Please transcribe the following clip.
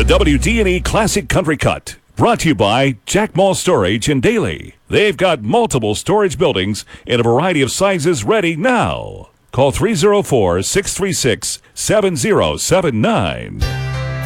The WD&E Classic Country Cut, brought to you by Jack Mall Storage in Daly. They've got multiple storage buildings in a variety of sizes ready now. Call 304-636-7079.